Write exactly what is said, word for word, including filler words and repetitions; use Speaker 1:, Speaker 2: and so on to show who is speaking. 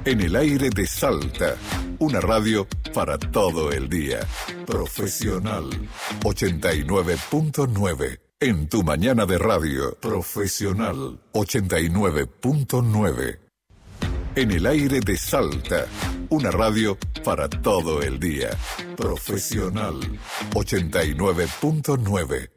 Speaker 1: En el aire de Salta, una radio para todo el día. Profesional ochenta y nueve punto nueve. En tu mañana de radio. Profesional ochenta y nueve punto nueve. En el aire de Salta, una radio para todo el día. Profesional ochenta y nueve punto nueve.